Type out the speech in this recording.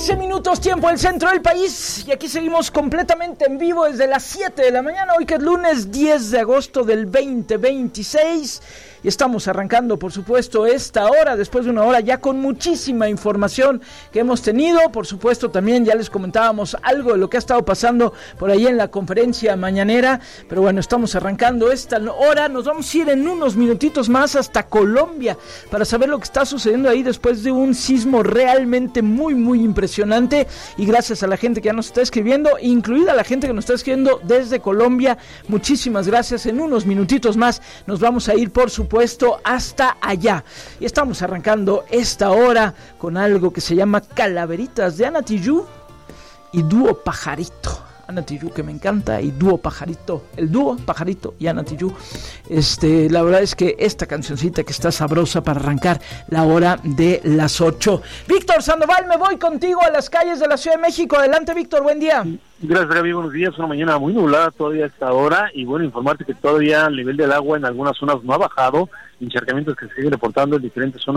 11 minutos, tiempo del centro del país, y aquí seguimos completamente en vivo desde las 7 de la mañana, hoy que es lunes 10 de agosto del 2026, y estamos arrancando, por supuesto, esta hora, después de una hora ya con muchísima información que hemos tenido. Por supuesto, también ya les comentábamos algo de lo que ha estado pasando por ahí en la conferencia mañanera, pero bueno, estamos arrancando esta hora. Nos vamos a ir en unos minutitos más hasta Colombia para saber lo que está sucediendo ahí después de un sismo realmente muy impresionante, y gracias a la gente que ya nos está escribiendo, incluida la gente que nos está escribiendo desde Colombia, muchísimas gracias. En unos minutitos más nos vamos a ir, por supuesto, hasta allá, y estamos arrancando esta hora con algo que se llama Calaveritas de Ana Tijoux y Dúo Pajarito. Ana Tijoux, que me encanta, y Dúo Pajarito, el dúo Pajarito y Ana Tijoux. La verdad es que esta cancioncita que está sabrosa para arrancar la hora de las 8. Víctor Sandoval, me voy contigo a las calles de la Ciudad de México. Adelante, Víctor, buen día. Gracias, Gaby, buenos días. Una mañana muy nublada todavía a esta hora, y bueno, informarte que todavía el nivel del agua en algunas zonas no ha bajado, encharcamientos que se siguen reportando en diferentes zonas